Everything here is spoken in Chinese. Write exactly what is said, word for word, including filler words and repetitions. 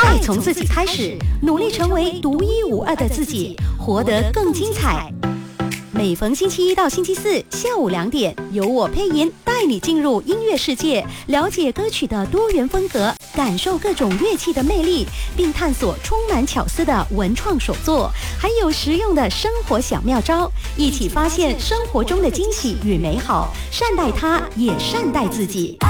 爱从自己开始，努力成为独一无二的自己，活得更精彩。每逢星期一到星期四下午两点，由我配音带你进入音乐世界，了解歌曲的多元风格，感受各种乐器的魅力，并探索充满巧思的文创手作，还有实用的生活小妙招，一起发现生活中的惊喜与美好，善待它，也善待自己。